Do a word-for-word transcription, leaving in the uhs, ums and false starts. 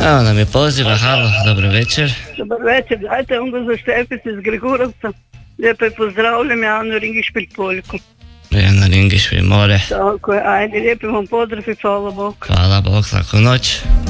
Evo nam je poziva, halo, dobro večer. Dobar večer, dajte onda za Štefice iz Gregurovca. Lijepo je pozdravljam, ja Anu Ringišpilj Poljku. Rijana Ringišpilj more. Tako je, ajde, lijepi vam pozdrav i hvala Bog. Hvala Bog, laku noć.